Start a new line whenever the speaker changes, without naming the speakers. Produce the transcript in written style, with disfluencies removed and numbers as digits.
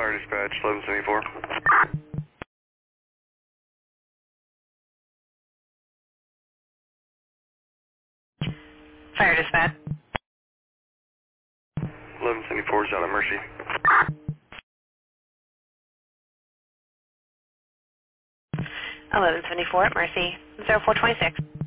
Fire dispatch, 1174.
Fire dispatch.
1174 is out of Mercy.
1174 at Mercy. 0426.